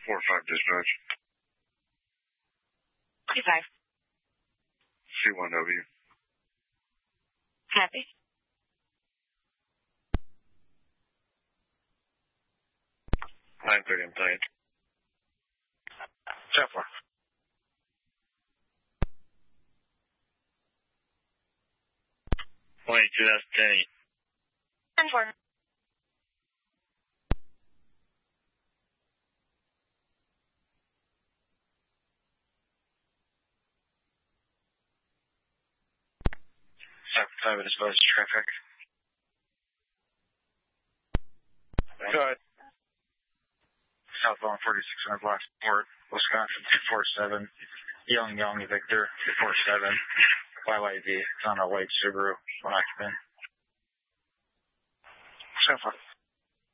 4-5 dispatch. 2-5. C1W. Copy. 9:30, I'm playing. 10-4. 22, that's 10. 10-4. Five disposed traffic. Go ahead. Southbound 4600 Blacksport, Wisconsin 247. Young Victor 247. YYV. It's on a white Subaru. One occupant. 10-4.